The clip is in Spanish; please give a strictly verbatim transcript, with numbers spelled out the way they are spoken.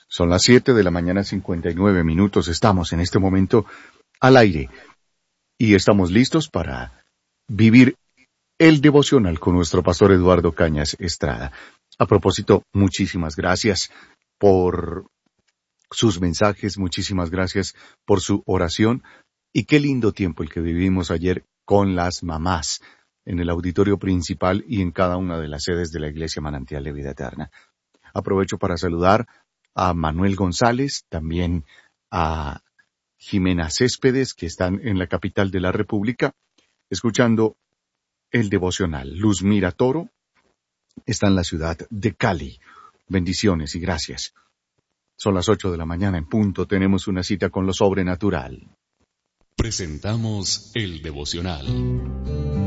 Son las siete de la mañana, cincuenta y nueve minutos. Estamos en este momento al aire y estamos listos para vivir el devocional con nuestro pastor Eduardo Cañas Estrada. A propósito, muchísimas gracias por sus mensajes, muchísimas gracias por su oración y qué lindo tiempo el que vivimos ayer con las mamás en el auditorio principal y en cada una de las sedes de la Iglesia Manantial de Vida Eterna. Aprovecho para saludar a Manuel González, también a Jimena Céspedes, que están en la capital de la República, escuchando el devocional. Luzmira Toro está en la ciudad de Cali. Bendiciones y gracias. Son las ocho de la mañana en punto. Tenemos una cita con lo sobrenatural. Presentamos el devocional.